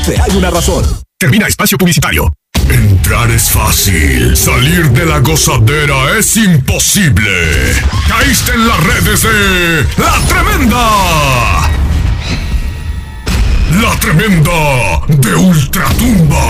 Hay una razón. Termina espacio publicitario. Entrar es fácil, salir de la gozadera es imposible. Caíste en las redes de La Tremenda. La Tremenda de Ultratumba.